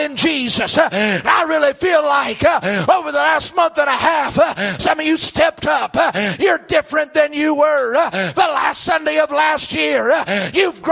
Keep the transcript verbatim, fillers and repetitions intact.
in Jesus. I really feel like over the last month and a half, some of you stepped up. You're different than you were the last Sunday of last year. You've grown